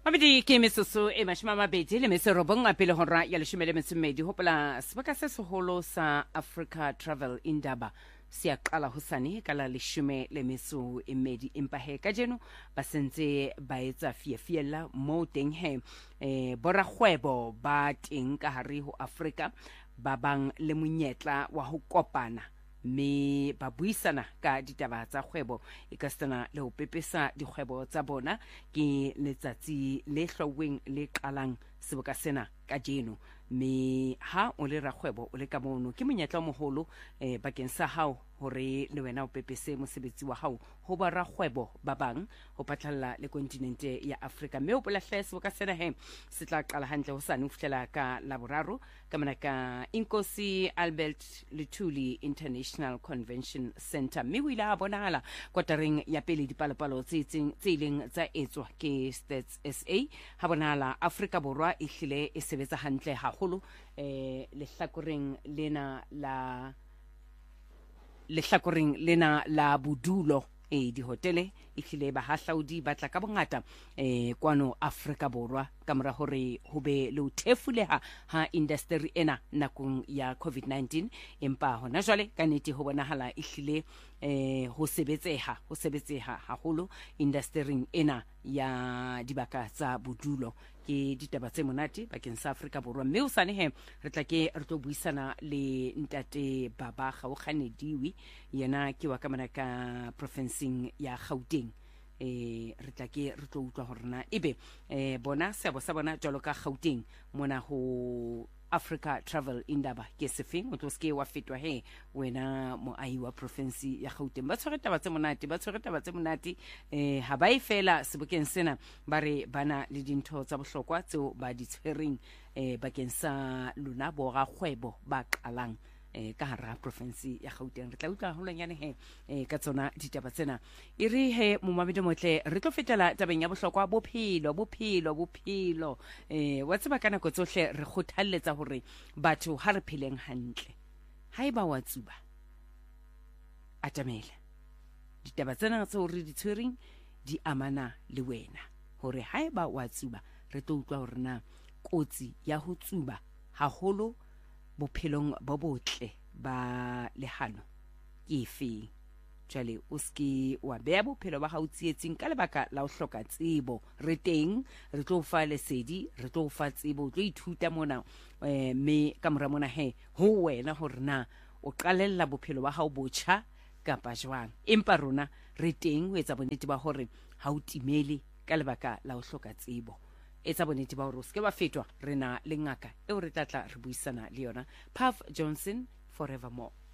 Mamedi ke mesoso e mashimamabedi le meserobong a pele hora ya leshome le metsommedi hopola sebaka se seholo sa Africa Travel Indaba se a qala hosane ka la leshome le metso e mmedi empa he ka jeno ba sentse ba etsa fiela mo teng he borakgwebo ba teng ka hare ho Africa ba bang le monyetla wa ho kopana me ba buisana ka ditaba tsa kgwebo e ka stana le ho pepesa dikgwebo tsa bona ke letsatsi le hloweng le qalang seboka sena ka jeno me ha o le rakgwebo o le ka mono ke monyetla o moholo bakeng sa hao hore le wena o pepese mosebetsi wa hao ho ba rakgwebo ba bang ho patlalla le kontinente ya Afrika me o polahle seboka sena he se tla qala hantle ho sane ho fihlela ka laboraro ka manaka Inkosi Albert Luthuli International Convention Center me o ile a bonahala kotareng ya pele dipalopalo tse ileng tsa etswa ke Stats SA ha bonahala Afrika Borwa e hlile e sebetsa hantle haholo lehlakoreng lena la bodulo di hotele e hlile ba hahlaudi ba tla ka bongata kwano Afrika Borwa ka mora hore ho be le ho thefuleha ha industry ena nakong ya COVID-19 empa hona jwale ka nnete ho bonahala e hlile ho sebetseha haholo industry ena ya dibaka tsa bodulo ke ditaba tse monate bakeng sa Afrika Borwa mme o sane he re tla ke re tlo buisana le ntate Baba Kgaogane-Diwi yena ke wa ka manaka provinceng ya Gauteng re tla ke re tlo utlwa hore na ebe bona seabo sa bona jalo ka Gauteng mona ho Africa Travel Indaba ke sefeng o tlo ske wa fetwa he wena moahi wa province ya Gauteng ba tshwere taba tse monate ha ba e fela sebokeng sena ba re bana le dintho tsa bohlokwa tseo ba di tshwereng bakeng sa lona bo ga kgwebo ba qalang ka hara province ya Gauteng re tla utla holonyane he ka tsona ditaba tsena e re he momamedi motle re tlo fetela tabeng ya bohlokwa bophelo wa tseba kana go tsohle re kgothalletsa hore batho ha re pheleng hantle haiba wa tsuba atamela ditaba tsena tseo re di tshwereng di amana le wena hore haiba wa tsuba re tlo utlwa hore na kotsi ya ho tsuba haholo bophelong bo botle ba lehano ke efe jale o ske wa bea bophelo ba hao tsietsing ka lebaka la ho hloka tsebo re teng re tlo fa lesedi re tlo fa tsebo o tlo ithuta mona me ka mora mona he ho wena hore na o qalella bophelo ba hao botjha kapa jwang empa rona re teng ho etsa bonnete ba hore ha o timele ka lebaka la ho hloka tsebo etsa bonnete ba hore o ske ba fetwa re na le ngaka eo re tlatla re buisana le yona Puff Johnson forevermore.